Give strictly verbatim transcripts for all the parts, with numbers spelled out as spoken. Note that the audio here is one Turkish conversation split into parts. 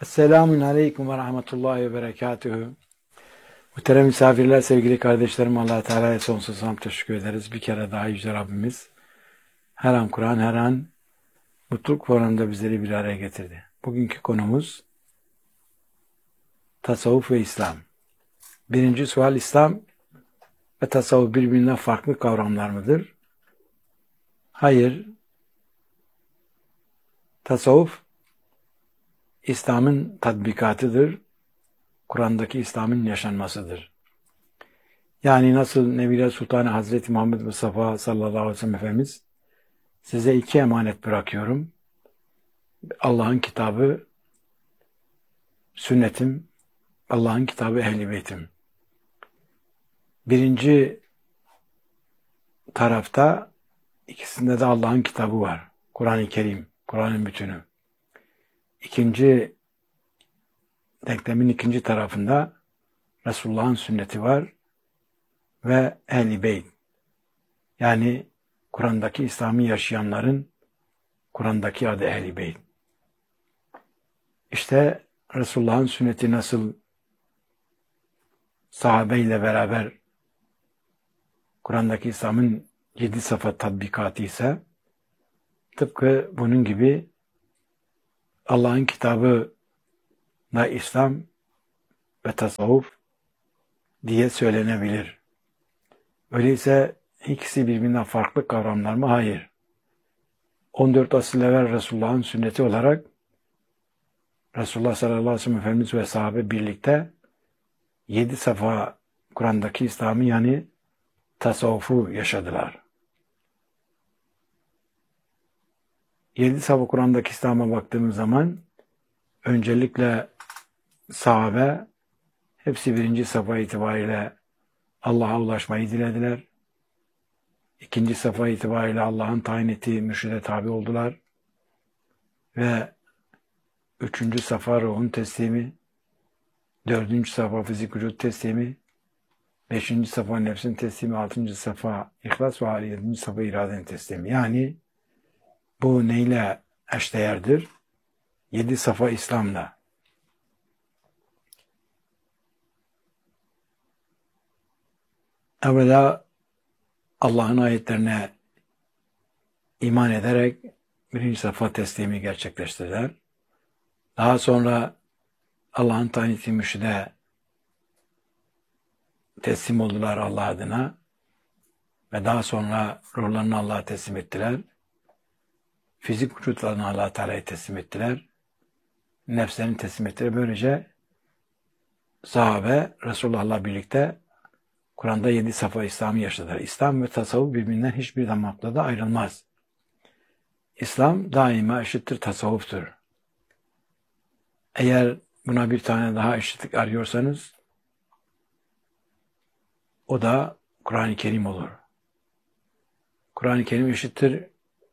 Esselamun Aleyküm ve Rahmetullahi ve Berekatühü. Muhterem misafirler, sevgili kardeşlerim, Allah-u Teala'ya sonsuz hamd teşekkür ederiz. Bir kere daha Yüce Rabbimiz her an Kur'an, her an mutluluk programında bizleri bir araya getirdi. Bugünkü konumuz tasavvuf ve İslam. Birinci sual, İslam ve tasavvuf birbirinden farklı kavramlar mıdır? Hayır. Tasavvuf, İslam'ın tatbikatıdır. Kur'an'daki İslam'ın yaşanmasıdır. Yani nasıl Nebiler Sultanı Hazreti Muhammed Mustafa sallallahu aleyhi ve sellem Efendimiz size iki emanet bırakıyorum. Allah'ın kitabı, sünnetim, Allah'ın kitabı, Ehl-i Beytim. Birinci tarafta ikisinde de Allah'ın kitabı var. Kur'an-ı Kerim, Kur'an'ın bütünü. İkinci denklemin ikinci tarafında Resulullah'ın sünneti var ve Ehl-i Beyt. Yani Kur'an'daki İslam'ı yaşayanların Kur'an'daki adı Ehl-i Beyt. İşte Resulullah'ın sünneti nasıl sahabeyle beraber Kur'an'daki İslam'ın yedi safa tatbikatı ise tıpkı bunun gibi Allah'ın kitabına İslam ve tasavvuf diye söylenebilir. Öyleyse ikisi birbirinden farklı kavramlar mı? Hayır. on dört asıl evvel Resulullah'ın sünneti olarak Resulullah sallallahu aleyhi ve sellem Efendimiz ve sahabe birlikte yedi safa Kur'an'daki İslam'ı yani tasavvufu yaşadılar. Yedi safa Kur'an'daki İslam'a baktığımız zaman öncelikle sahabe hepsi birinci safa itibariyle Allah'a ulaşmayı dilediler. İkinci safa itibariyle Allah'ın tayin ettiği mürşide tabi oldular. Ve üçüncü safa ruhun teslimi, dördüncü safa fizik vücut teslimi, beşinci safa nefsin teslimi, altıncı safa ihlas ve yedinci safa iradenin teslimi. Yani bu neyle eşdeğerdir? Yedi safa İslam'la. Evvela Allah'ın ayetlerine iman ederek birinci safa teslimi gerçekleştirdiler. Daha sonra Allah'ın tayin ettiği mürşide teslim oldular Allah adına ve daha sonra ruhlarını Allah'a teslim ettiler. Fizik vücutlarını Allah-u Teala'ya teslim ettiler. Nefslerini teslim ettiler. Böylece sahabe Resulullah'la birlikte Kur'an'da yedi safa İslam'ı yaşadılar. İslam ve tasavvuf birbirinden hiçbir noktada ayrılmaz. İslam daima eşittir tasavvuftur. Eğer buna bir tane daha eşitlik arıyorsanız o da Kur'an-ı Kerim olur. Kur'an-ı Kerim eşittir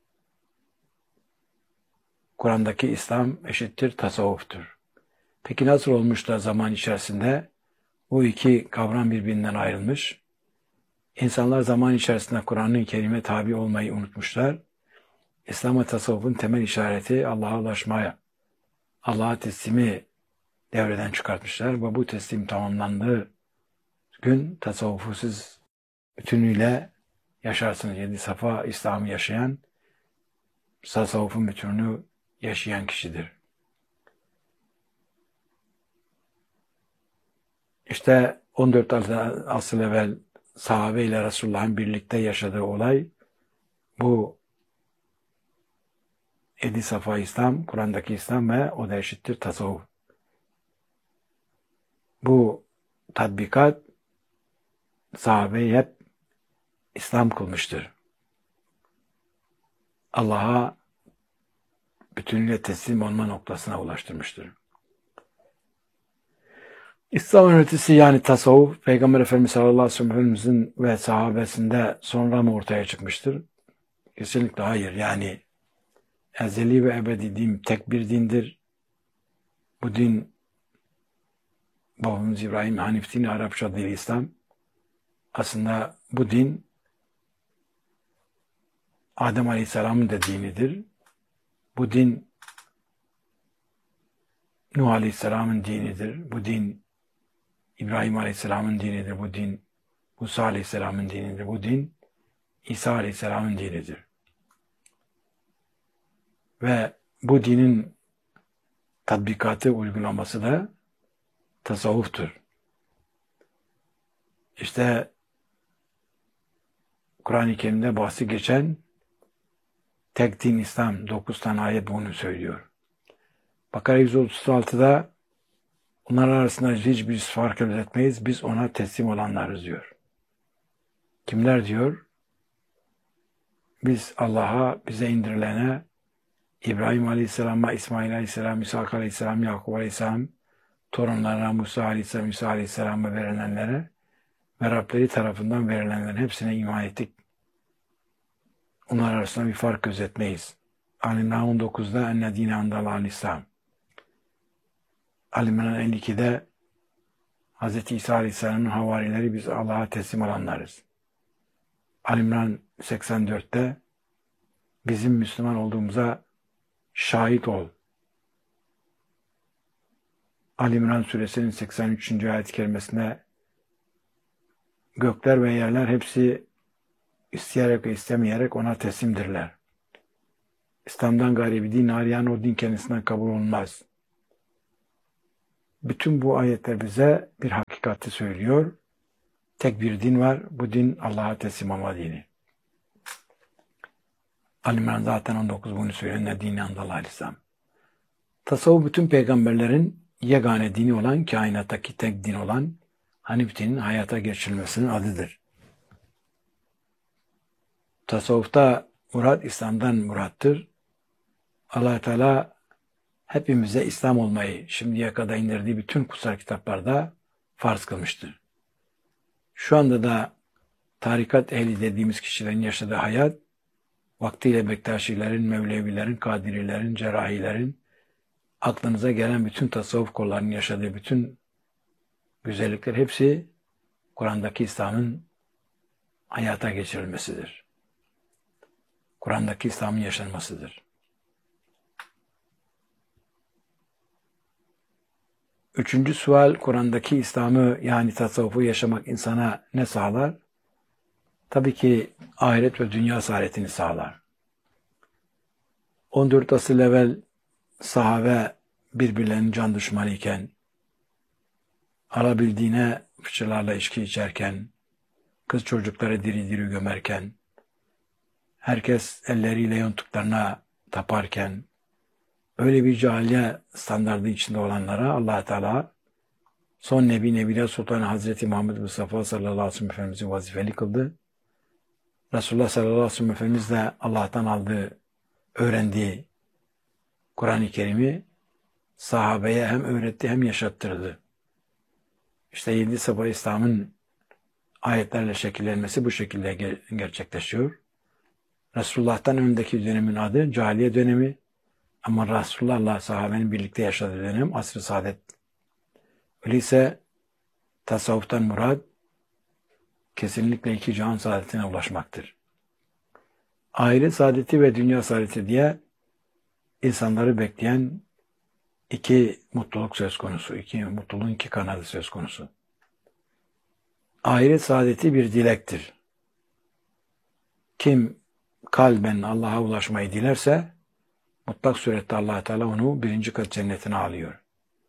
Kur'an'daki İslam eşittir tasavvuftur. Peki nasıl olmuş da zaman içerisinde bu iki kavram birbirinden ayrılmış? İnsanlar zaman içerisinde Kur'an-ı Kerim'e tabi olmayı unutmuşlar. İslam ve tasavvufun temel işareti Allah'a ulaşmaya, Allah'a teslimi devreden çıkartmışlar ve bu teslim tamamlandığı gün tasavvufu siz bütünüyle yaşarsınız. Yedi safa İslam'ı yaşayan, tasavvufun bütününü yaşayan kişidir. İşte on dört asıl evvel sahabe ile Resulullah'ın birlikte yaşadığı olay bu yedi safa İslam, Kur'an'daki İslam ve o da eşittir tasavvuf. Bu tatbikat sahabeyi hep İslam kılmıştır. Allah'a bütünüyle teslim olma noktasına ulaştırmıştır. İslam öğretisi yani tasavvuf, Peygamber Efendimiz sallallahu aleyhi ve sellem Efendimizin ve sahabesinde sonra mı ortaya çıkmıştır? Kesinlikle hayır. Yani ezeli ve ebedi din tek bir dindir. Bu din babamız İbrahim Hanif dini, Arapça dili İslam. Aslında bu din Adem Aleyhisselam'ın da dinidir. Bu din Nuh Aleyhisselam'ın dinidir. Bu din İbrahim Aleyhisselam'ın dinidir. Bu din Musa Aleyhisselam'ın dinidir. Bu din İsa Aleyhisselam'ın dinidir. Ve bu dinin tatbikatı, uygulaması da tasavvuftur. İşte Kur'an-ı Kerim'de bahsi geçen tek din İslam, dokuz tane ayet bunu söylüyor. Bakara yüz otuz altıda onlar arasında hiçbir fark etmeyiz, biz ona teslim olanlarız diyor. Kimler diyor? Biz Allah'a, bize indirilene, İbrahim Aleyhisselam'a, İsmail Aleyhisselam, İshak Aleyhisselam, Yakup Aleyhisselam, torunlarına Musa Aleyhisselam, İsa Aleyhisselam'a verilenlere ve Rableri tarafından verilenlerin hepsine iman ettik. Onlar arasında bir fark gözetmeyiz. Ali-İmran on dokuzda enne dine andal İslam. Ali-İmran elli ikide Hz. İsa Aleyhisselam'ın havarileri biz Allah'a teslim olanlarız. Ali-İmran seksen dörtte bizim Müslüman olduğumuza şahit ol. Ali-İmran suresinin seksen üçüncü ayet-i kerimesinde gökler ve yerler hepsi isteyerek ve istemeyerek ona teslimdirler. İslam'dan gayri bir din arayan o din kendisinden kabul olmaz. Bütün bu ayetler bize bir hakikati söylüyor. Tek bir din var. Bu din Allah'a teslim olma dini. Ali-İmran zaten on dokuz bunu söylüyor. Ne dini andal İslam. Tasavvuf bütün peygamberlerin yegane dini olan, kainattaki tek din olan Hanif dinin hayata geçirilmesinin adıdır. Tasavvufta murat İslam'dan murattır. Allah Teala hepimize İslam olmayı şimdiye kadar indirdiği bütün kutsal kitaplarda farz kılmıştır. Şu anda da tarikat ehli dediğimiz kişilerin yaşadığı hayat, vaktiyle Bektaşilerin, Mevlevilerin, Kadirilerin, Cerrahilerin, aklınıza gelen bütün tasavvuf kollarının yaşadığı bütün güzellikler hepsi Kur'an'daki İslam'ın hayata geçirilmesidir. Kur'an'daki İslam'ın yaşanmasıdır. Üçüncü sual, Kur'an'daki İslam'ı yani tasavvufu yaşamak insana ne sağlar? Tabii ki ahiret ve dünya saadetini sağlar. on dört asır evvel sahabe birbirlerinin can düşmanı iken, alabildiğine fıçılarla içki içerken, kız çocukları diri diri gömerken, herkes elleriyle yontuklarına taparken, öyle bir cahiliye standardı içinde olanlara Allah Teala son Nebi Nebiler Sultanı Hazreti Muhammed Mustafa sallallahu aleyhi ve sellem Efendimiz'i vazifeli kıldı. Resulullah sallallahu aleyhi ve sellem Efendimiz de Allah'tan aldığı, öğrendiği Kur'an-ı Kerim'i sahabeye hem öğretti hem yaşattırdı. İşte yedi sabah İslam'ın ayetlerle şekillenmesi bu şekilde gerçekleşiyor. Resulullah'tan önceki dönemin adı cahiliye dönemi ama Resulullah'la sahabenin birlikte yaşadığı dönem asr-ı saadet. Öyleyse tasavvuftan murad kesinlikle iki cihan saadetine ulaşmaktır. Ahiret saadeti ve dünya saadeti diye insanları bekleyen iki mutluluk söz konusu, iki mutluluğun iki kanadı söz konusu. Ahiret saadeti bir dilektir. Kim kalben Allah'a ulaşmayı dilerse, mutlak surette Allah Teala onu birinci kat cennetine alıyor.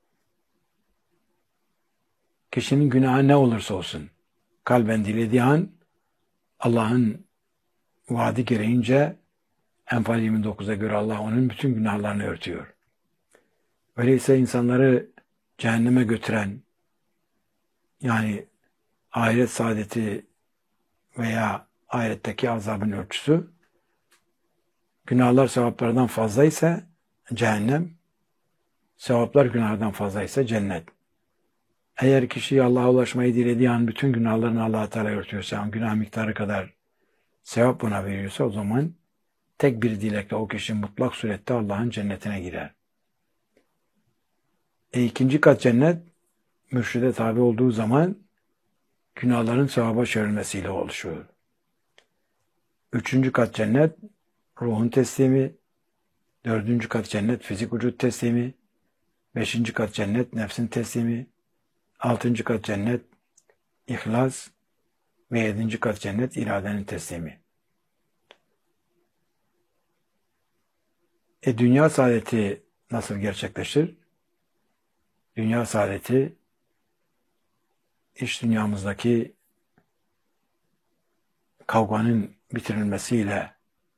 Kişinin günahı ne olursa olsun, kalben dilediği an, Allah'ın vaadi gereğince Enfal yirmi dokuza göre Allah onun bütün günahlarını örtüyor. Öyleyse insanları cehenneme götüren, yani ahiret saadeti veya ahiretteki azabın ölçüsü, günahlar sevaplardan fazlaysa cehennem, sevaplar günahlardan fazlaysa cennet. Eğer kişi Allah'a ulaşmayı dilediği an bütün günahlarını Allah Teala örtüyorsa, günah miktarı kadar sevap buna veriyorsa o zaman tek bir dilekle o kişi mutlak surette Allah'ın cennetine girer. E ikinci kat cennet, mürşide tabi olduğu zaman günahların sevaba çevrilmesiyle oluşuyor. Üçüncü kat cennet, ruhun teslimi. Dördüncü kat cennet, fizik vücut teslimi. Beşinci kat cennet, nefsin teslimi. Altıncı kat cennet, ihlas. Ve yedinci kat cennet, iradenin teslimi. E dünya saadeti nasıl gerçekleşir? Dünya saadeti, iç dünyamızdaki kavganın bitirilmesiyle,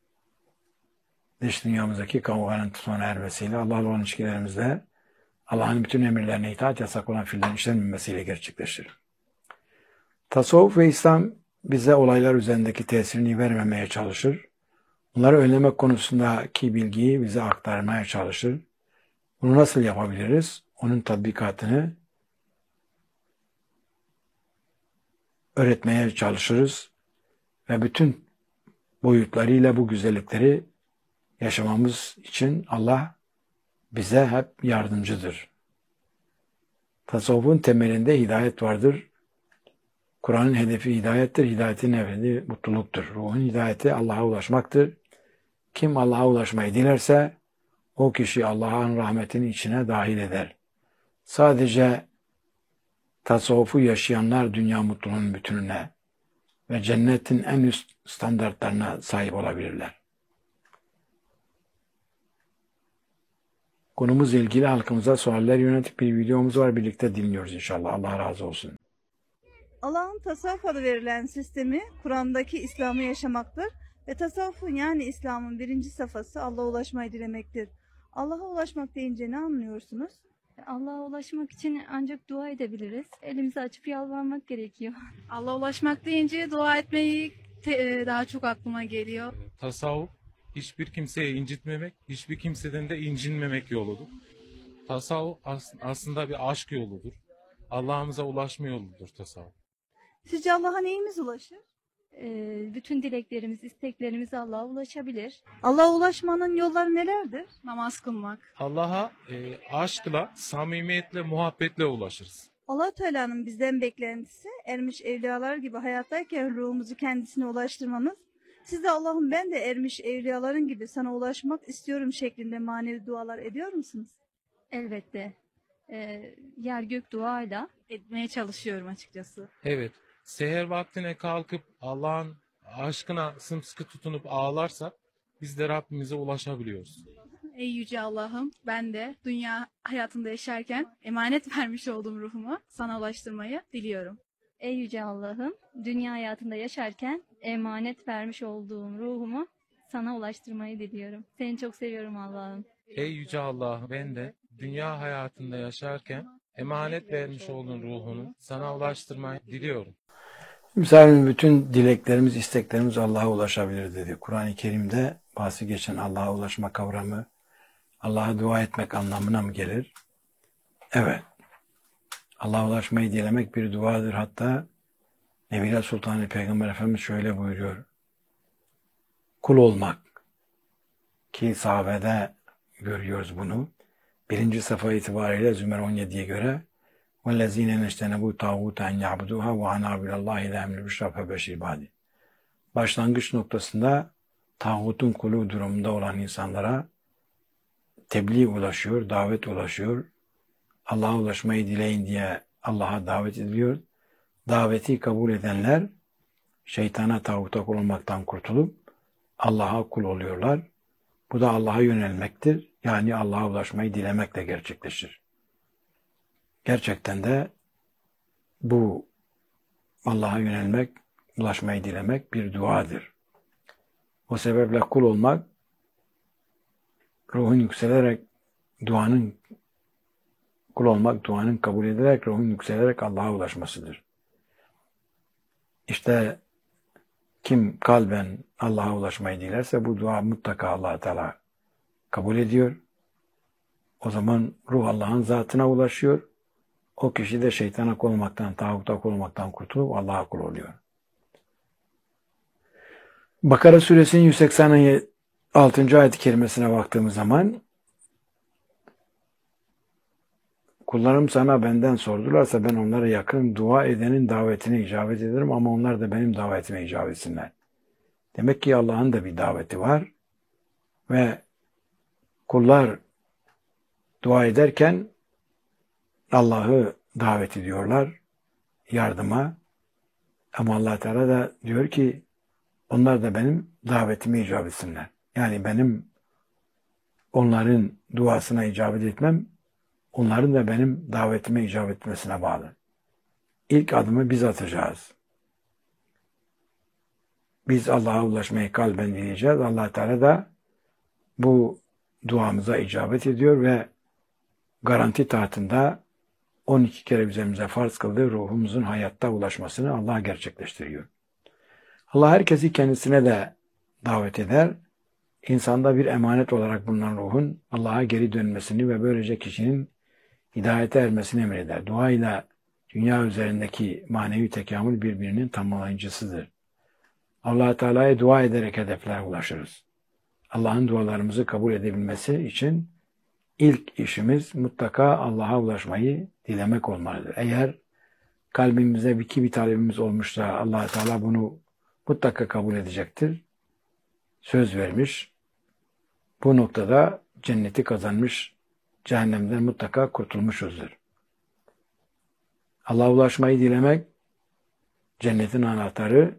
dış dünyamızdaki kavganın sona ermesiyle, Allah'la olan ilişkilerimizde Allah'ın bütün emirlerine itaat, yasak olan fiillerin işlenmemesiyle gerçekleşir. Tasavvuf ve İslam bize olaylar üzerindeki tesirini vermemeye çalışır. Bunları önlemek konusundaki bilgiyi bize aktarmaya çalışır. Bunu nasıl yapabiliriz? Onun tatbikatını öğretmeye çalışırız ve bütün boyutlarıyla bu güzellikleri yaşamamız için Allah bize hep yardımcıdır. Tasavvufun temelinde hidayet vardır. Kur'an'ın hedefi hidayettir. Hidayetin hedefi mutluluktur. Ruhun hidayeti Allah'a ulaşmaktır. Kim Allah'a ulaşmayı dilerse o kişi Allah'ın rahmetinin içine dahil eder. Sadece tasavvufu yaşayanlar dünya mutluluğunun bütününe ve cennetin en üst standartlarına sahip olabilirler. Konumuzla ilgili halkımıza sorular yönelik bir videomuz var. Birlikte dinliyoruz inşallah. Allah razı olsun. Allah'ın tasavvuf adı verilen sistemi Kur'an'daki İslam'ı yaşamaktır ve tasavvufun yani İslam'ın birinci safhası Allah'a ulaşmayı dilemektir. Allah'a ulaşmak deyince ne anlıyorsunuz? Allah'a ulaşmak için ancak dua edebiliriz. Elimizi açıp yalvarmak gerekiyor. Allah'a ulaşmak deyince dua etmeyi te- daha çok aklıma geliyor. Tasavvuf hiçbir kimseye incitmemek, hiçbir kimseden de incinmemek yoludur. Tasavvuf as- aslında bir aşk yoludur. Allah'ımıza ulaşma yoludur tasavvuf. Sizce Allah'a neyimiz ulaşır? Ee, bütün dileklerimiz, isteklerimiz Allah'a ulaşabilir. Allah'a ulaşmanın yolları nelerdir? Namaz kılmak. Allah'a e, aşkla, samimiyetle, muhabbetle ulaşırız. Allah Teala'nın bizden beklentisi ermiş evliyalar gibi hayattayken ruhumuzu kendisine ulaştırmamız. Siz de Allah'ım ben de ermiş evliyaların gibi sana ulaşmak istiyorum şeklinde manevi dualar ediyor musunuz? Elbette. Ee, yer gök duayla Etmeye çalışıyorum açıkçası. Evet, seher vaktine kalkıp Allah'ın aşkına sımsıkı tutunup ağlarsak biz de Rabbimize ulaşabiliyoruz. Ey yüce Allah'ım, ben de dünya hayatında yaşarken emanet vermiş olduğum ruhumu sana ulaştırmayı diliyorum. ey yüce Allah'ım, dünya hayatında yaşarken emanet vermiş olduğum ruhumu sana ulaştırmayı diliyorum. Seni çok seviyorum Allah'ım. Ey Yüce Allah, ben de dünya hayatında yaşarken emanet vermiş olduğun ruhunu sana ulaştırmayı diliyorum. Misalin bütün dileklerimiz, isteklerimiz Allah'a ulaşabilir dedi. Kur'an-ı Kerim'de bahsi geçen Allah'a ulaşma kavramı Allah'a dua etmek anlamına mı gelir? Evet. Allah'a ulaşmayı dilemek bir duadır. Hatta Nebiler Sultanı Peygamber Efendimiz şöyle buyuruyor. Kul olmak ki sahabede görüyoruz bunu. Birinci sayfa itibariyle Zümer on yediye göre وَالَّذ۪ينَ نَجْتَنَبُوا تَعُوتَ اَنْ يَعْبُدُوهَا وَاَنَا بِلَاللّٰهِ لَا اَمْلِ بِشْرَفَ بَشِرْ بَادِ. Başlangıç noktasında tağutun kulu durumunda olan insanlara tebliğ ulaşıyor, davet ulaşıyor. Allah'a ulaşmayı dileyin diye Allah'a davet ediliyor. Daveti kabul edenler şeytana, tağuta kul olmaktan kurtulup Allah'a kul oluyorlar. Bu da Allah'a yönelmektir. Yani Allah'a ulaşmayı dilemekle gerçekleşir. Gerçekten de bu Allah'a yönelmek, ulaşmayı dilemek bir duadır. O sebeple kul olmak, ruhun yükselerek, duanın, kul olmak, duanın kabul edilerek, ruhun yükselerek Allah'a ulaşmasıdır. İşte kim kalben Allah'a ulaşmayı dilerse bu dua mutlaka Allah Teala kabul ediyor. O zaman ruh Allah'ın zatına ulaşıyor. O kişi de şeytana kul olmaktan, tağuta kul olmaktan kurtulup Allah'a kul oluyor. Bakara suresinin yüz seksen altıncı ayet-i kerimesine baktığımız zaman kullarım sana benden sordularsa ben onlara yakın, dua edenin davetine icabet ederim ama onlar da benim davetime icabet etsinler. Demek ki Allah'ın da bir daveti var ve kullar dua ederken Allah'ı davet ediyorlar yardıma. Ama Allah Teala da diyor ki onlar da benim davetime icabet etsinler. Yani benim onların duasına icabet etmem, onların da benim davetime icabet etmesine bağlı. İlk adımı biz atacağız. Biz Allah'a ulaşmayı kalben dileyeceğiz. Allah Teala da bu duamıza icabet ediyor ve garanti tahtında on iki kere üzerimize farz kıldığı ruhumuzun hayatta ulaşmasını Allah gerçekleştiriyor. Allah herkesi kendisine de davet eder. İnsanda bir emanet olarak bulunan ruhun Allah'a geri dönmesini ve böylece kişinin hidayete ermesini emreder. Dua ile dünya üzerindeki manevi tekamül birbirinin tamamlayıcısıdır. Allah Teala'ya dua ederek hedeflere ulaşırız. Allah'ın dualarımızı kabul edebilmesi için ilk işimiz mutlaka Allah'a ulaşmayı dilemek olmalıdır. Eğer kalbimize bir iki bir talebimiz olmuşsa Allah Teala bunu mutlaka kabul edecektir. Söz vermiş. Bu noktada cenneti kazanmış, cehennemden mutlaka kurtulmuşuzdur. Allah'a ulaşmayı dilemek cennetin anahtarı,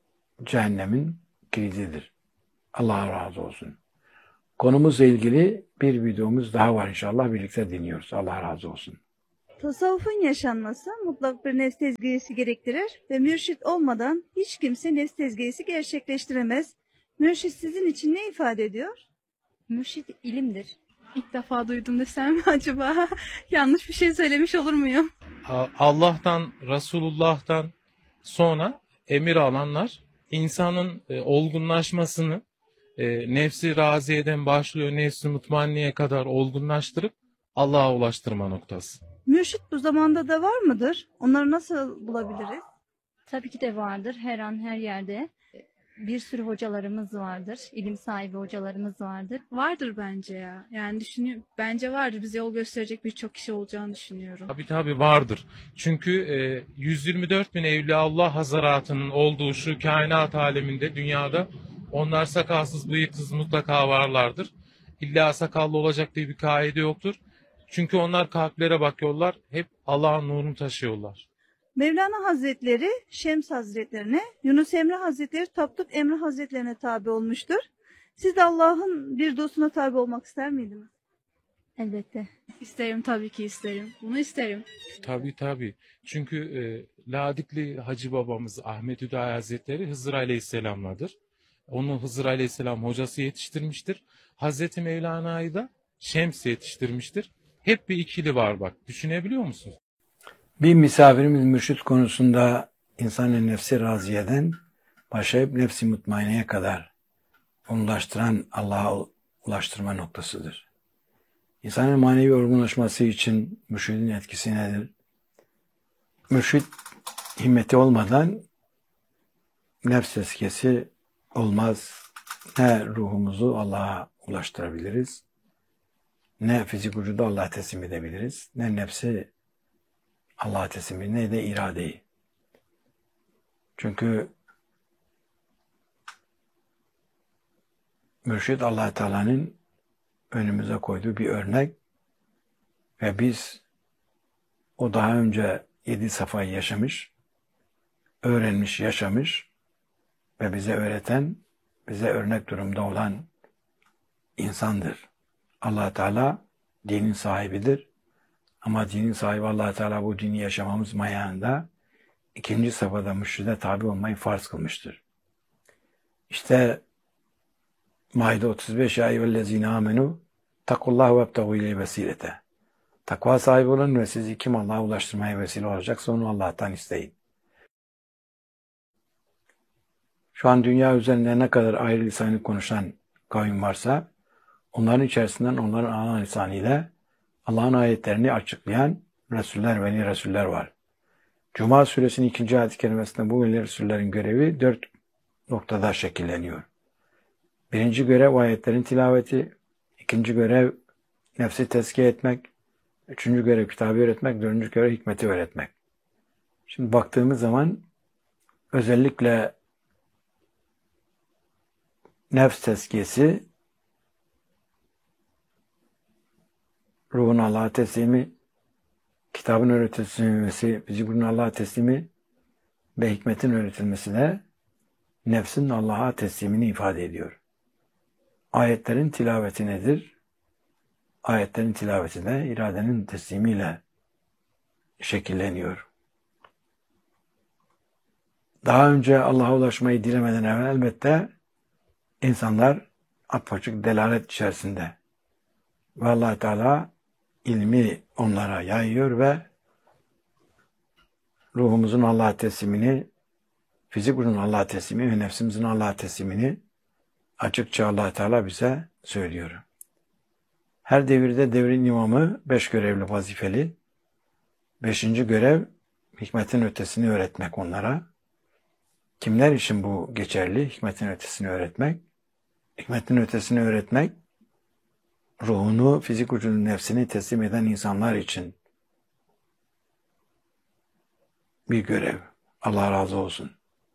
cehennemin kilididir. Allah razı olsun. Konumuzla ilgili bir videomuz daha var inşallah. Birlikte dinliyoruz. Allah razı olsun. Tasavvufun yaşanması mutlak bir nefs tezkiyesi gerektirir ve mürşit olmadan hiç kimse nefs tezkiyesi gerçekleştiremez. Mürşit sizin için ne ifade ediyor? Mürşit ilimdir. İlk defa duydum desem mi acaba? Yanlış bir şey söylemiş olur muyum? A- Allah'tan, Resulullah'tan sonra emir alanlar insanın e, olgunlaşmasını e, nefsi raziyeden başlıyor, nefsi mutmainneye kadar olgunlaştırıp Allah'a ulaştırma noktası. Mürşit bu zamanda da var mıdır? Onları nasıl bulabiliriz? Tabii ki de vardır. Her an her yerde bir sürü hocalarımız vardır. İlim sahibi hocalarımız vardır. Vardır bence ya. Yani düşünüyorum. Bence vardır. Bize yol gösterecek birçok kişi olacağını düşünüyorum. Tabii tabii vardır. Çünkü e, yüz yirmi dört bin Evliyaullah Hazaratı'nın olduğu şu kainat aleminde, dünyada onlar sakalsız, bıyıksız mutlaka varlardır. İlla sakallı olacak diye bir kaide yoktur. Çünkü onlar kalplere bakıyorlar, hep Allah'ın nurunu taşıyorlar. Mevlana Hazretleri Şems Hazretlerine, Yunus Emre Hazretleri Tapduk Emre Hazretlerine tabi olmuştur. Siz de Allah'ın bir dostuna tabi olmak ister miydiniz? Elbette. İsterim, tabii ki isterim. Bunu isterim. Tabii tabii. Çünkü e, Ladikli Hacı babamız Ahmet Hüdayi Hazretleri Hızır Aleyhisselam'ladır. Onu Hızır Aleyhisselam hocası yetiştirmiştir. Hazreti Mevlana'yı da Şems yetiştirmiştir. Hep bir ikili var bak. Düşünebiliyor musunuz? Bir misafirimiz mürşit konusunda insanın nefsi raziyeden başlayıp nefsi mutmaineye kadar ulaştıran Allah'a ulaştırma noktasıdır. İnsanın manevi olgunlaşması için mürşidin etkisi nedir? Mürşid himmeti olmadan nefs tezkiyesi olmaz. Ne ruhumuzu Allah'a ulaştırabiliriz, ne fizik vücudu Allah'a teslim edebiliriz, ne nefsi Allah'a teslim edebiliriz, ne de iradeyi. Çünkü mürşid Allah Teala'nın önümüze koyduğu bir örnek ve biz o daha önce yedi safhayı yaşamış, öğrenmiş, yaşamış ve bize öğreten, bize örnek durumda olan insandır. Allah Teala dinin sahibidir. Ama dinin sahibi Allah Teala bu dini yaşamamız mayağında ikinci safhada mürşide tabi olmayı farz kılmıştır. İşte Maide otuz beş ya eyyühellezine amenu takullahu vebtehu ile vesilete. Takva sahibi olun ve sizi kim Allah'a ulaştırmaya vesile olacaksa onu Allah'tan isteyin. Şu an dünya üzerinde ne kadar ayrı lisanı konuşan kavim varsa onların içerisinden onların ana lisanıyla Allah'ın ayetlerini açıklayan Resuller, veli Resuller var. Cuma suresinin ikinci ayet-i kerimesinde bu veli Resullerin görevi dört noktada şekilleniyor. Birinci görev ayetlerin tilaveti, ikinci görev nefsi tezkiye etmek, üçüncü görev kitabı öğretmek, dördüncü görev hikmeti öğretmek. Şimdi baktığımız zaman özellikle nefs tezkiyesi, ruhun Allah'a teslimi, kitabın öğretilmesi, fizik gücünün Allah'a teslimi ve hikmetin öğretilmesi de nefsin Allah'a teslimini ifade ediyor. Ayetlerin tilaveti nedir? Ayetlerin tilaveti de iradenin teslimiyle şekilleniyor. Daha önce Allah'a ulaşmayı dilemeden evvel elbette insanlar apaçık delalet içerisinde. Ve Allah Teala ilmi onlara yayıyor ve ruhumuzun Allah'a teslimini, fizik ruhun Allah'a teslimi ve nefsimizin Allah'a teslimini açıkça Allah Teala bize söylüyor. Her devirde devrin imamı beş görevli vazifeli. Beşinci görev hikmetin ötesini öğretmek onlara. Kimler için bu geçerli? Hikmetin ötesini öğretmek. Hikmetin ötesini öğretmek, ruhunu, fizik ucunun nefsini teslim eden insanlar için bir görev. Allah razı olsun.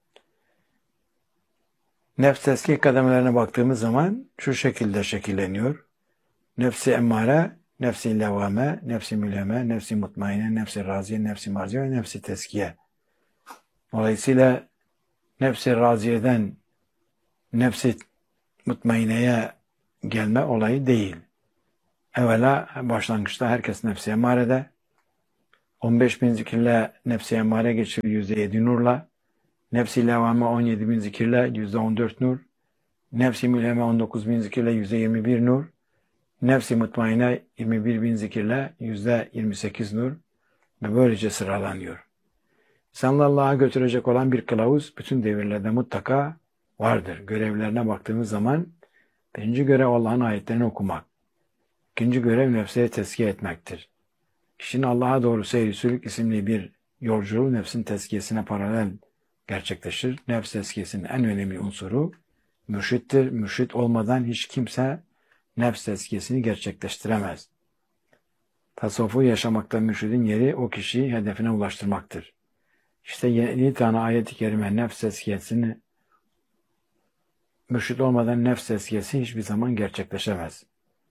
Nefs teskiye kademelerine baktığımız zaman şu şekilde şekilleniyor. Nefsi emmare, nefsi levame, nefsi mülheme, nefsi mutmaine, nefsi raziye, nefsi marziye ve nefsi teskiye. Dolayısıyla nefsi raziyeden nefsi mutmaineye gelme olayı değil. Evvela başlangıçta herkes nefsi emmarede. on beş bin zikirle nefsi emmare geçiyor yüzde yedi nurla. Nefsi levame on yedi bin zikirle yüzde on dört nur. Nefsi mülheme on dokuz bin zikirle yüzde yirmi bir nur. Nefsi mutmaine yirmi bir bin zikirle yüzde yirmi sekiz nur. Ve böylece sıralanıyor. İnsanları Allah'a götürecek olan bir kılavuz bütün devirlerde mutlaka vardır. Görevlerine baktığımız zaman birinci görev Allah'ın ayetlerini okumak. İkinci görev nefsleri tezkiye etmektir. Kişinin Allah'a doğru seyri sülük isimli bir yolculuğu nefsin tezkiyesine paralel gerçekleşir. Nefs tezkiyesinin en önemli unsuru mürşittir. Mürşit olmadan hiç kimse nefs tezkiyesini gerçekleştiremez. Tasavvufu yaşamakta mürşidin yeri o kişiyi hedefine ulaştırmaktır. İşte yedi tane ayet-i kerime nefs tezkiyesini mürşit olmadan nefs tezkiyesi hiçbir zaman gerçekleşemez.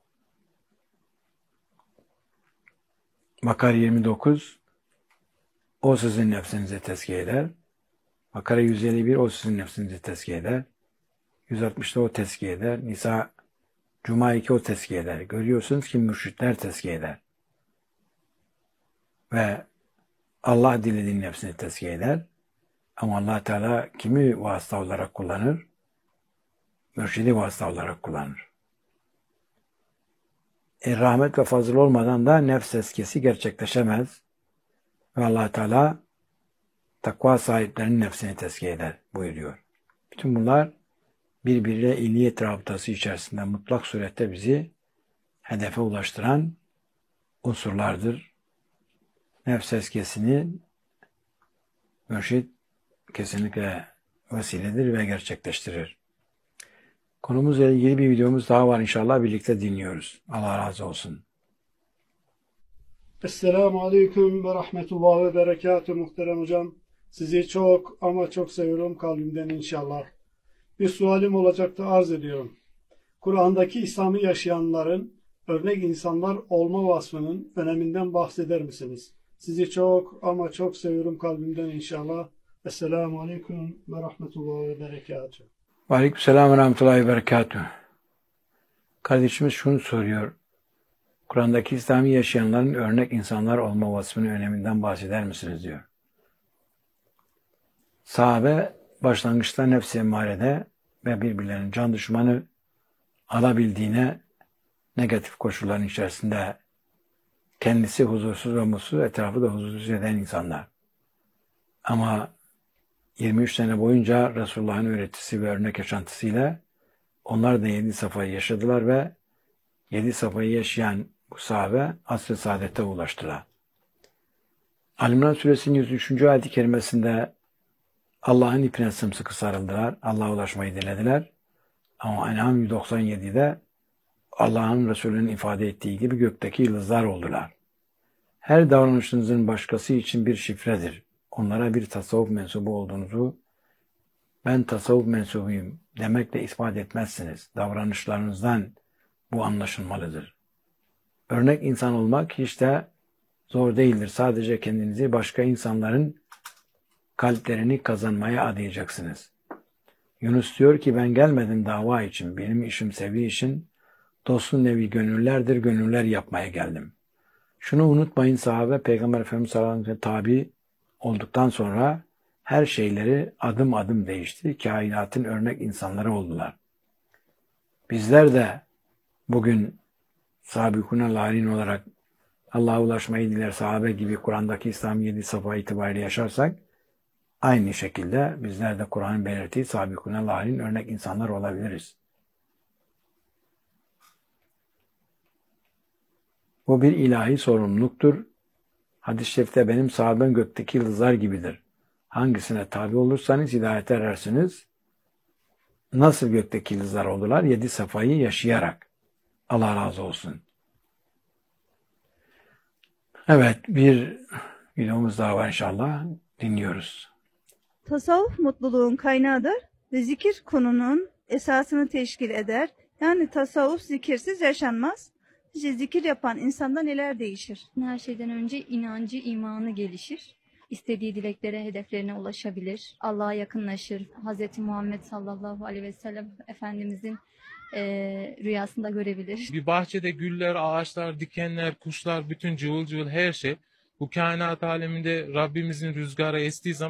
Bakara yirmi dokuz o sizin nefsinizi tezkiye eder. Bakara yüz elli bir o sizin nefsinizi tezkiye eder. yüz altmışta o tezkiye eder. Nisa Cuma iki o tezkiye eder. Görüyorsunuz ki mürşitler tezkiye eder. Ve Allah dilediğinin nefsini tezkiye eder. Ama Allah Teala kimi vasıta olarak kullanır? Mürşidi vasıta olarak kullanır. E, rahmet ve fazıl olmadan da nefs tezkiyesi gerçekleşemez. Ve Allah Teala takva sahiplerinin nefsini tezkiye eder buyuruyor. Bütün bunlar birbiriyle illiyet rabıtası içerisinde mutlak surette bizi hedefe ulaştıran unsurlardır. Nefs tezkiyesini mürşid kesinlikle vesiledir ve gerçekleştirir. Konumuzla ilgili bir videomuz daha var, inşallah birlikte dinliyoruz. Allah razı olsun. Esselamu Aleyküm ve Rahmetullah ve Berekatuhu muhterem hocam. Sizi çok ama çok seviyorum kalbimden inşallah. Bir sualim olacaktı, arz ediyorum. Kur'an'daki İslam'ı yaşayanların örnek insanlar olma vasfının öneminden bahseder misiniz? Sizi çok ama çok seviyorum kalbimden inşallah. Esselamu Aleyküm ve Rahmetullah ve Berekatuhu. Aleykümselam ve Rahmetullahi ve Berekatuhu. Kardeşimiz şunu soruyor. Kur'an'daki İslam'ı yaşayanların örnek insanlar olma vasfının öneminden bahseder misiniz diyor. Sahabe başlangıçta nefs-i emmarede ve birbirlerinin can düşmanı alabildiğine negatif koşulların içerisinde kendisi huzursuz ve mutsuz, etrafı da huzursuz eden insanlar. Ama yirmi üç sene boyunca Resulullah'ın öğretisi ve örnek yaşantısıyla onlar da yedi safhayı yaşadılar ve yedi safhayı yaşayan bu sahabe asr-ı saadete ulaştılar. Ali-İmran Suresinin yüz üçüncü ayet-i kerimesinde Allah'ın ipine sımsıkı sarıldılar, Allah'a ulaşmayı dilediler. Ama En'am yüz doksan yedide Allah'ın Resulü'nün ifade ettiği gibi gökteki yıldızlar oldular. Her davranışınızın başkası için bir şifredir. Onlara bir tasavvuf mensubu olduğunuzu, ben tasavvuf mensubuyum demekle ispat etmezsiniz. Davranışlarınızdan bu anlaşılmalıdır. Örnek insan olmak hiç de Zor değildir. Sadece kendinizi başka insanların kalplerini kazanmaya adayacaksınız. Yunus diyor ki ben gelmedim dava için, benim işim sevi için, dostun nevi gönüllerdir, gönüller yapmaya geldim. Şunu unutmayın, sahabe Peygamber Efendimiz sallallahu aleyhi ve sellem tabi olduktan sonra her şeyleri adım adım değişti. Kainatın örnek insanları oldular. Bizler de bugün sabikuna larin olarak Allah'a ulaşmayı diler sahabe gibi Kur'an'daki İslam yedi safa itibariyle yaşarsak aynı şekilde bizler de Kur'an'ın belirttiği sabikuna larin örnek insanlar olabiliriz. Bu bir ilahi sorumluluktur. Hadis-i şerifte benim sahabem gökteki yıldızlar gibidir. Hangisine tabi olursanız hidayete erersiniz. Nasıl gökteki yıldızlar oldular? Yedi safayı yaşayarak. Allah razı olsun. Evet, bir videomuz daha var inşallah. Dinliyoruz. Tasavvuf mutluluğun kaynağıdır ve zikir konunun esasını teşkil eder. Yani tasavvuf zikirsiz yaşanmaz. İşte zikir yapan insanda neler değişir? Her şeyden önce inancı, imanı gelişir. İstediği dileklere, hedeflerine ulaşabilir. Allah'a yakınlaşır. Hz. Muhammed sallallahu aleyhi ve sellem Efendimizin e, rüyasında görebilir. Bir bahçede güller, ağaçlar, dikenler, kuşlar, bütün cıvıl cıvıl her şey bu kainat aleminde Rabbimizin rüzgara estiği zaman